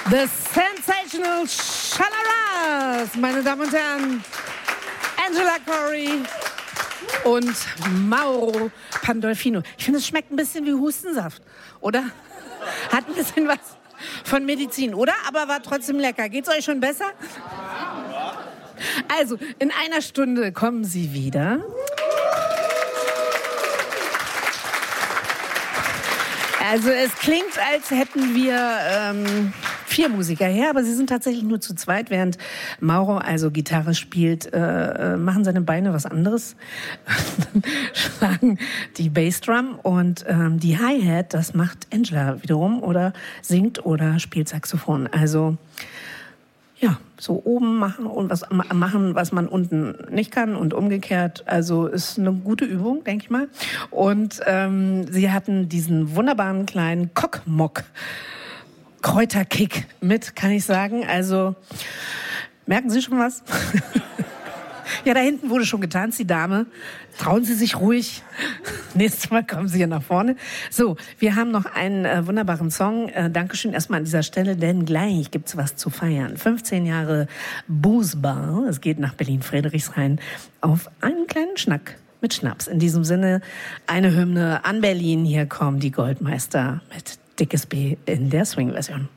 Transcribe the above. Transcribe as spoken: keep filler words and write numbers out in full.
The Sensational Shalaras, meine Damen und Herren, Angela Cory und Mauro Pandolfino. Ich finde, es schmeckt ein bisschen wie Hustensaft, oder? Hat ein bisschen was von Medizin, oder? Aber war trotzdem lecker. Geht's euch schon besser? Also, in einer Stunde kommen sie wieder. Also es klingt, als hätten wir ähm, vier Musiker her, aber sie sind tatsächlich nur zu zweit, während Mauro also Gitarre spielt, äh, machen seine Beine was anderes, schlagen die Bassdrum und ähm, die Hi-Hat, das macht Angela wiederum oder singt oder spielt Saxophon. Also ja, so oben machen und was machen, was man unten nicht kann und umgekehrt. Also ist eine gute Übung, denke ich mal. Und ähm, sie hatten diesen wunderbaren kleinen Kockmock Kräuterkick mit, kann ich sagen. Also merken Sie schon was? Ja, da hinten wurde schon getanzt, die Dame. Trauen Sie sich ruhig. Nächstes Mal kommen Sie hier nach vorne. So, wir haben noch einen äh, wunderbaren Song. Äh, Dankeschön erstmal an dieser Stelle, denn gleich gibt's was zu feiern. fünfzehn Jahre Booze Bar. Es geht nach Berlin-Friedrichshain auf einen kleinen Schnack mit Schnaps. In diesem Sinne eine Hymne an Berlin. Hier kommen die Goldmeister mit Dickes B in der Swing-Version.